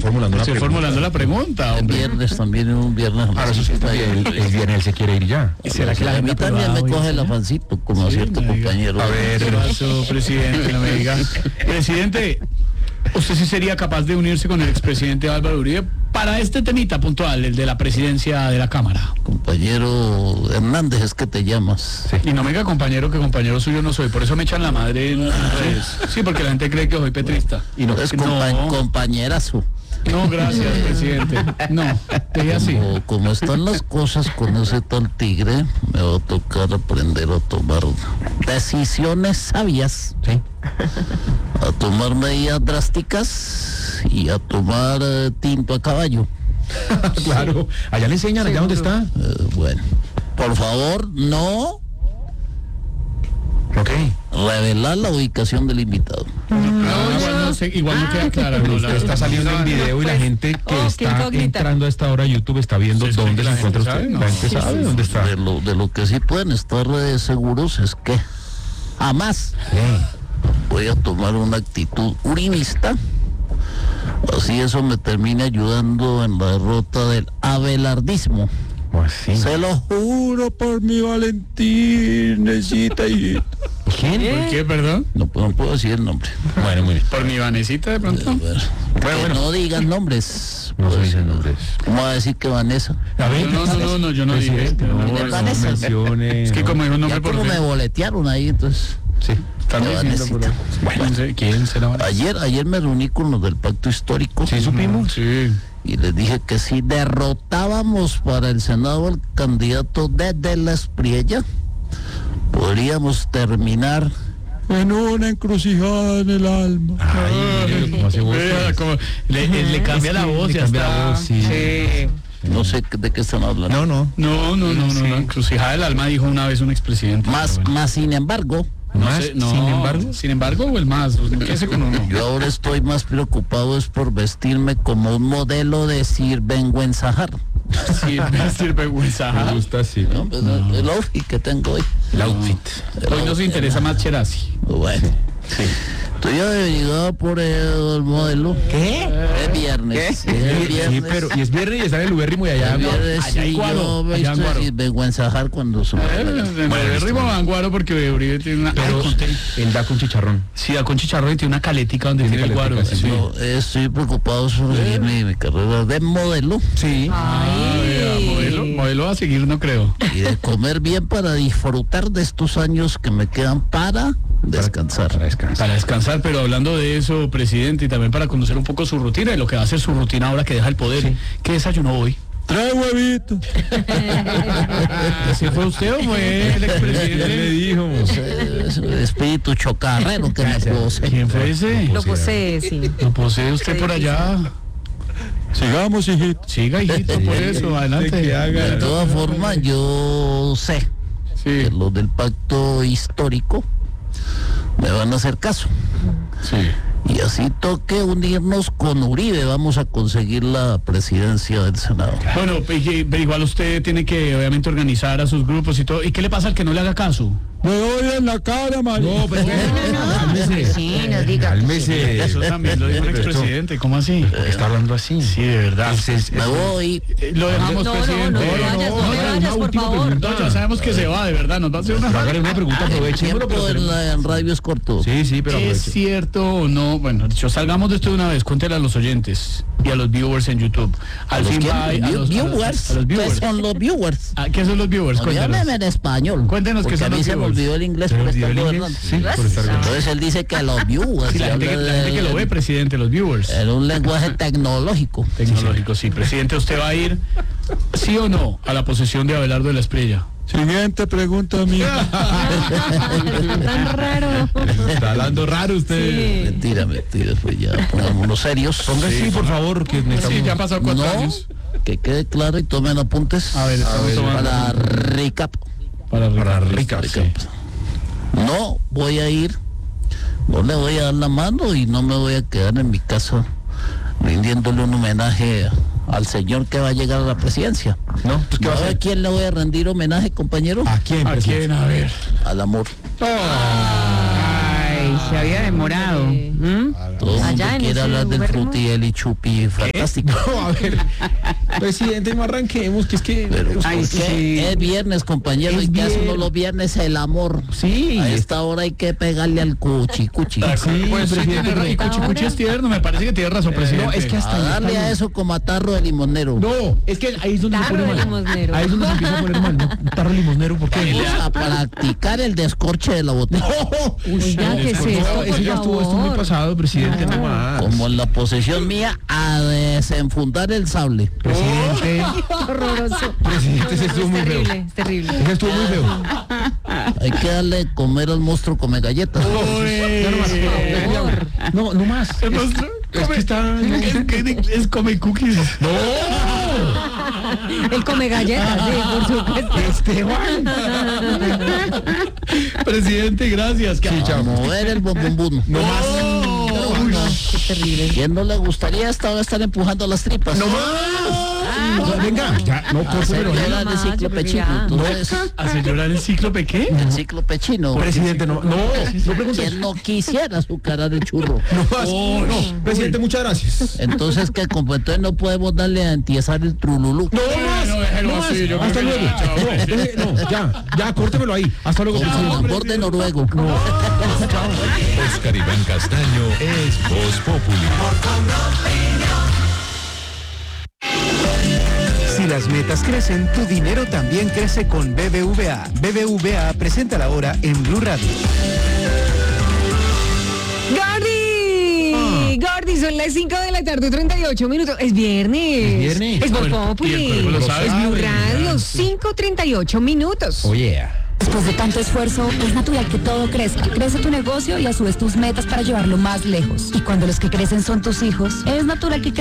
formulando una Estoy pregunta. formulando la pregunta, El hombre. viernes también, un viernes. Ahora eso sí está bien. El viernes él se quiere ir ya. ¿Será que la A mí agenda también me privada coge hoy, el señor? afancito, como a Sí, cierto me diga. compañero. A ver. ¿Qué pasó, presidente? No me diga. Presidente, ¿usted sí sería capaz de unirse con el expresidente Álvaro Uribe para este temita puntual, el de la presidencia de la Cámara? Compañero Hernández, es que te llamas. Sí. Y no me diga compañero, que compañero suyo no soy, por eso me echan la madre en redes. Sí, porque la gente cree que soy petrista. Y no. Es No. compañerazo. No, gracias, presidente. No, deje así. Como están las cosas con ese tal tigre, me va a tocar aprender a tomar decisiones sabias, Sí. a tomar medidas drásticas y a tomar tinto a caballo. Claro. Allá le enseñan, allá donde está. Bueno, por favor, no Ok. revelar la ubicación del invitado. No, igual no sé, igual no queda clara. Pero no, usted la está verdad. saliendo en video y la gente que qué está incógnita. entrando a esta hora a YouTube está viendo Sí, sí, dónde se la encuentra gente usted. sabe, La gente ¿no? sabe dónde está. De lo que sí pueden estar seguros es que jamás voy a tomar una actitud uribista, así eso me termine ayudando en la derrota del abelardismo. Pues sí. Se lo juro por mi Valentín, necesita y... ¿Quién? ¿Por qué, perdón? No puedo decir el nombre. Bueno, muy bien. ¿Por mi Vanesita de pronto? Que no digan nombres. No se Pues, dicen nombres. ¿cómo va a decir que Vanessa? A ver, No, yo no dije. presidente, no, No, Vanessa. mencione, Es que no. como dijo un Ya nombre por como me dentro. boletearon ahí, entonces... Sí. Están que diciendo por ahí. Vanesita. ¿Quién será Vanessa? Ayer me reuní con los del Pacto Histórico. ¿Sí supimos? Sí. Y les dije que si derrotábamos para el Senado al candidato de la Espriella, podríamos terminar en una encrucijada en el alma. Ay, ¿cómo hace voz? Vea, como le cambia la voz, Le ya cambia está. la voz, sí. No sé de qué están hablando. No. No, encrucijada del alma dijo una vez un expresidente. Más sin embargo, Más, Sin embargo o el más, ¿qué hace con uno? yo ahora estoy más preocupado es por vestirme como un modelo de Sirvenguenzajar. Sí, vestir vergüenza. Me gusta así. ¿No? Pues, el outfit que tengo hoy. El outfit. Hoy nos interesa más Cherasi. Bueno. Estoy averiguado por el modelo. ¿Qué? Es viernes. Es viernes. Sí, pero y es viernes y está en el ubérrimo y allá. Es viernes allá en y Guaro, yo me allá en visto Guaro. de Sirvenguenzajar cuando se me da la gana. Me derribo Vanguaro porque Uribe tiene una. Pero Ay, conté. él da con chicharrón. Sí, da con chicharrón y tiene una calética donde Tiene tiene el guaro. calética, sí. Sí. No, estoy preocupado sobre seguir mi carrera de modelo Sí. Modelo a seguir no creo. y de comer bien para disfrutar de estos años que me quedan para descansar. Para descansar. Para descansar, pero hablando de eso, presidente, y también para conocer un poco su rutina y lo que va a ser su rutina ahora que deja el poder. Sí. ¿Qué desayunó hoy? Trae huevitos. ¿Si fue usted o fue el expresidente? le dijo. Es el espíritu chocarrero que me posee. ¿Quién fue ese? Lo posee, sí. ¿Lo posee usted por allá? Sigamos, hijito. Siga, hijito, por eso, adelante. que haga. De todas formas, yo sé Sí, que los del pacto histórico me van a hacer caso. sí. Y así toque unirnos con Uribe, vamos a conseguir la presidencia del Senado. Bueno, pero igual usted tiene que obviamente organizar a sus grupos y todo. ¿Y qué le pasa al que no le haga caso? Me doy en la cara, María. No, pues cálmese. Sí, no diga. Cálmese. Eso también lo dijo el expresidente, ¿cómo así? ¿Por qué está hablando así? Sí, de verdad. Me voy. Lo dejamos, No, presidente. no te vayas, no te vayas, por favor. No, ya sabemos que se va, de verdad. Nos va a hacer una... Hágale una pregunta, aproveche. Tiempo en radio es corto. Sí, pero ¿Es aproveche. cierto o no? Bueno, dicho, salgamos de esto de una vez. Cuéntele a los oyentes y a los viewers en YouTube. Al fin va a los Viewers. a los ¿Qué viewers. son los viewers? Ah, ¿qué son los viewers? Cuéntenos. Llámeme en español. Cuéntenos qué porque son a mí los se me viewers. olvidó el inglés ¿Se por le estar olvidó el gobernando. inglés? Sí, por estar gobernando. Entonces él dice que los viewers. Sí, la gente que lo ve, presidente, los viewers. En un lenguaje tecnológico. Tecnológico, sí. Presidente, ¿usted va a ir, sí o no, a la posesión de Abelardo de la Espriella? Siguiente pregunta mía. Tan raro. Está hablando raro usted. Mentira, pues ya pongámonos serios. Póngase, por favor, que necesitamos. Sí, ya han pasado 4 No, años. que quede claro y tomen apuntes. A ver, estamos tomando para recap. para rica. sí. No voy a ir, no le voy a dar la mano y no me voy a quedar en mi casa rindiéndole un homenaje al señor que va a llegar a la presidencia. ¿No? Pues, ¿qué va a ¿Sabe a hacer? quién le voy a rendir homenaje, compañero? ¿A quién? ¿A presidente? quién? A ver. Al amor. Ay, se había demorado. ¿Mm? Todo el mundo Allá en quiere ese hablar del lugar, ¿no? frutiel y chupi fantástico. No, a ver, presidente, no arranquemos, que es que... Pero Ay, ¿por qué? sí. Es viernes, compañero, Es y que hace uno viernes. los viernes el amor. Sí, A esta hora hay que pegarle al cuchi. Sí, Pues sí, presidente, tiene razón. Y pero- Cuchicuchi es tierno, me parece que tiene razón, presidente. no, es que hasta A ahí darle está a bien. eso como a tarro de limonero. No, es que ahí es donde se Tarro pone de mal. limosnero. Ahí es donde se empieza a poner mal, ¿no? Tarro de limosnero, ¿por qué? Vamos a practicar el descorche de la botella. Oiga, ¿qué es No, esto, eso por ya estuvo, esto es muy favor? pasado, presidente, no más. Como en la posesión mía, a desenfundar el sable. Presidente, Qué horroroso. presidente, ese estuvo muy Es feo. terrible, es terrible. Ese estuvo muy feo. Hay que darle de comer al monstruo come galletas. Ya no más. Por favor. No, no más. El monstruo Es que está... es come cookies. Él come galletas, sí, por supuesto. Esteban. Presidente, gracias. Sí, chao. A mover el bombombum. No más. Qué terrible. ¿Quién no le gustaría esta hora estar empujando las tripas? No más. Venga, ya, no, Hacer córtemelo. llorar no el más, ciclo yo creo que pechino. ya. Entonces, ¿Hace llorar el cíclope qué? el ciclo pechino. Presidente, no preguntes. ¿Quién no quisiera azucarar el churro? No más. No, presidente, muchas gracias. Entonces, ¿qué? Como entonces no podemos darle a antiesar el trululú. No más. no, déjelo No más. así, yo creo Hasta que luego. ya, chao, No, ya, córtemelo ahí. Hasta luego, Con su presidente. tambor de noruego. Oscar Iván Castaño es Voz Populi. Si las metas crecen, tu dinero también crece con BBVA. BBVA presenta la hora en Blue Radio. ¡Gordy! ¡Gordy! Son las 5 de la tarde, 38 minutos. Es viernes. Es viernes. Es Voz Y el Populi. cuerpo lo sabe. Es Blue Radio, 5:38 minutos. Oye. Después de tanto esfuerzo, es natural que todo crezca. Crece tu negocio y a su vez tus metas para llevarlo más lejos. Y cuando los que crecen son tus hijos, es natural que